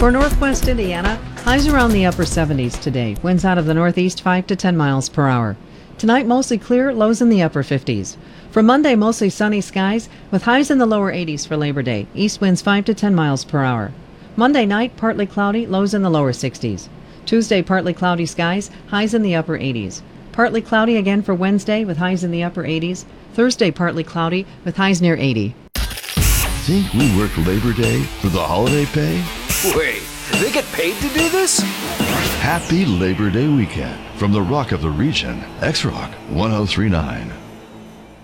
For northwest Indiana, highs around the upper 70s today. Winds out of the northeast 5 to 10 miles per hour. Tonight, mostly clear, lows in the upper 50s. For Monday, mostly sunny skies with highs in the lower 80s for Labor Day. East winds 5 to 10 miles per hour. Monday night, partly cloudy, lows in the lower 60s. Tuesday, partly cloudy skies, highs in the upper 80s. Partly cloudy again for Wednesday with highs in the upper 80s. Thursday, partly cloudy with highs near 80. Think we work Labor Day for the holiday pay? Wait, they get paid to do this? Happy Labor Day weekend from the Rock of the Region, X-Rock 1039.